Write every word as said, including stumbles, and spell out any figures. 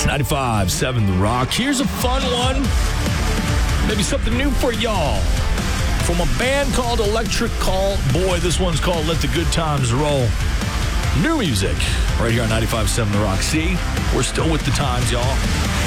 It's ninety-five seven The Rock. Here's a fun one. Maybe something new for y'all. From a band called Electric Call Boy, this one's called Let the Good Times Roll. New music right here on ninety-five seven The Rock. See, we're still with the times, y'all.